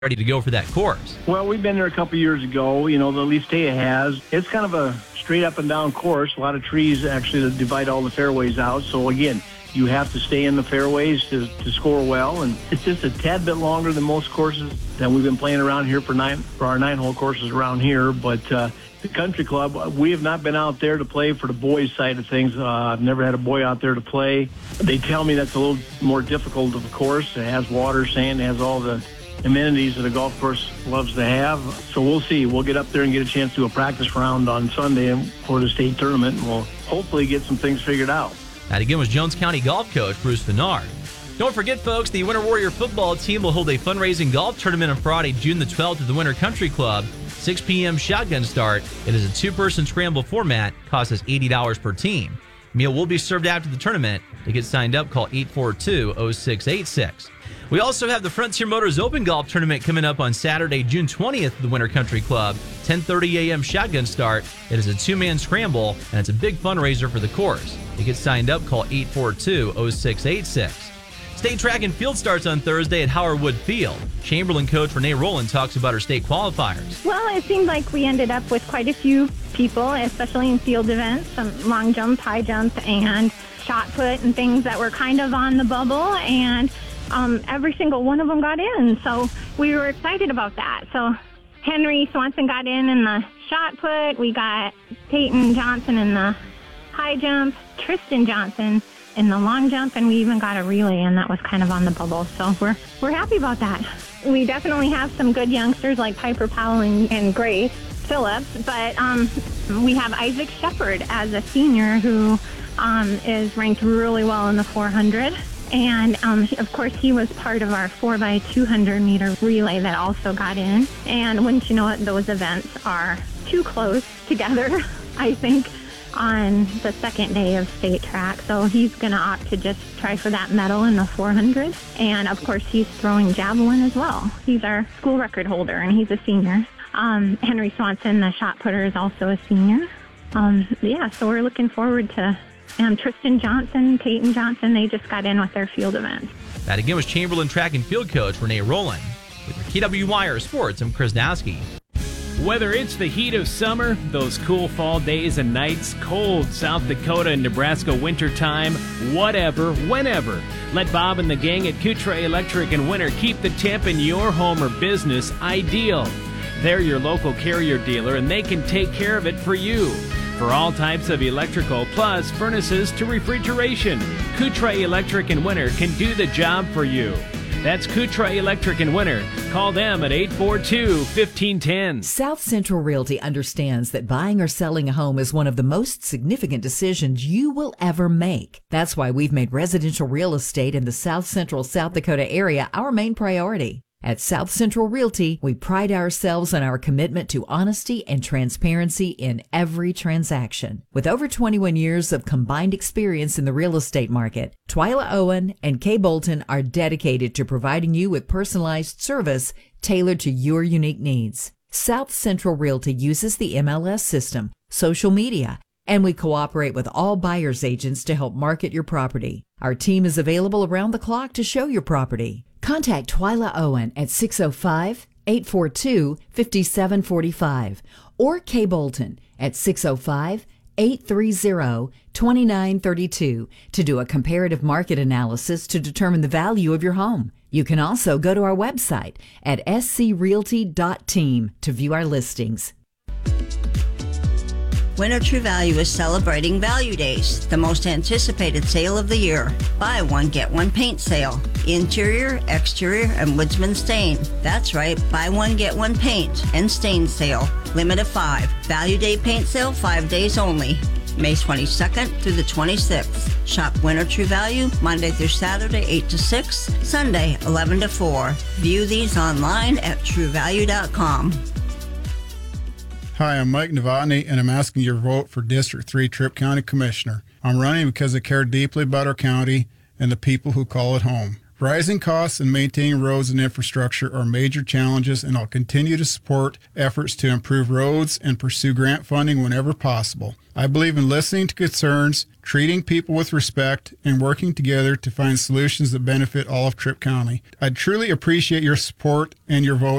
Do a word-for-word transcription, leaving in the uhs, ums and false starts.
ready to go for that course? Well, we've been there a couple years ago. You know, the Listea has. It's kind of a straight up and down course. A lot of trees actually that divide all the fairways out. So, again, you have to stay in the fairways to, to score well. And it's just a tad bit longer than most courses that we've been playing around here for nine for our nine-hole courses around here. But uh, the country club, we have not been out there to play for the boys' side of things. Uh, I've never had a boy out there to play. They tell me that's a little more difficult of a course. It has water, sand, it has all the amenities that a golf course loves to have. So we'll see. We'll get up there and get a chance to do a practice round on Sunday for the state tournament, and we'll hopefully get some things figured out. That again was Jones County golf coach Bruce Vennard. Don't forget, folks, the Winter Warrior football team will hold a fundraising golf tournament on Friday, June the twelfth at the Winter Country Club. six p.m. shotgun start. It is a two-person scramble format. Costs us eighty dollars per team. Meal will be served after the tournament. To get signed up, call eight four two, oh six eight six. We also have the Frontier Motors Open Golf Tournament coming up on Saturday, June twentieth at the Winter Country Club. ten thirty a.m. shotgun start. It is a two-man scramble, and it's a big fundraiser for the course. To get signed up, call eight four two, oh six eight six. State track and field starts on Thursday at Howard Wood Field. Chamberlain coach Renee Rowland talks about her state qualifiers. Well, it seemed like we ended up with quite a few people, especially in field events, some long jump, high jump, and shot put and things that were kind of on the bubble, and um, every single one of them got in. So we were excited about that. So Henry Swanson got in in the shot put. We got Peyton Johnson in the high jump, Tristan Johnson in the long jump, and we even got a relay, and that was kind of on the bubble. So we're we're happy about that. We definitely have some good youngsters like Piper Powell and, and Grace Phillips, but um, we have Isaac Shepard as a senior who um, is ranked really well in the four hundred. And, um, of course, he was part of our four by two hundred meter relay that also got in. And wouldn't you know it, those events are too close together, I think, on the second day of state track. So he's going to opt to just try for that medal in the four hundred. And, of course, he's throwing javelin as well. He's our school record holder, and he's a senior. Um, Henry Swanson, the shot putter, is also a senior. Um, yeah, so we're looking forward to um, Tristan Johnson, Peyton Johnson. They just got in with their field events. That again was Chamberlain track and field coach Renee Rowland. With your K W Wire Sports, I'm Chris Dowski. Whether it's the heat of summer, those cool fall days and nights, cold South Dakota and Nebraska wintertime, whatever, whenever, let Bob and the gang at Coutre Electric and Winter keep the temp in your home or business ideal. They're your local Carrier dealer, and they can take care of it for you. For all types of electrical, plus furnaces to refrigeration, Coutre Electric and Winter can do the job for you. That's Coutre Electric and Winter. Call them at eight four two, one five one zero. South Central Realty understands that buying or selling a home is one of the most significant decisions you will ever make. That's why we've made residential real estate in the South Central South Dakota area our main priority. At South Central Realty, we pride ourselves on our commitment to honesty and transparency in every transaction. With over twenty-one years of combined experience in the real estate market, Twyla Owen and Kay Bolton are dedicated to providing you with personalized service tailored to your unique needs. South Central Realty uses the M L S system, social media, and we cooperate with all buyer's agents to help market your property. Our team is available around the clock to show your property. Contact Twyla Owen at six oh five, eight four two, five seven four five or Kay Bolton at six oh five, eight three zero, two nine three two to do a comparative market analysis to determine the value of your home. You can also go to our website at s c realty dot team to view our listings. Winter True Value is celebrating Value Days, the most anticipated sale of the year. Buy one, get one paint sale. Interior, exterior, and woodsman stain. That's right, buy one, get one paint and stain sale. Limit of five. Value Day paint sale, five days only. May twenty-second through the twenty-sixth. Shop Winter True Value Monday through Saturday, eight to six, Sunday, eleven to four. View these online at true value dot com. Hi, I'm Mike Novotny, and I'm asking your vote for District three Tripp County Commissioner. I'm running because I care deeply about our county and the people who call it home. Rising costs and maintaining roads and infrastructure are major challenges, and I'll continue to support efforts to improve roads and pursue grant funding whenever possible. I believe in listening to concerns, treating people with respect, and working together to find solutions that benefit all of Tripp County. I truly appreciate your support and your vote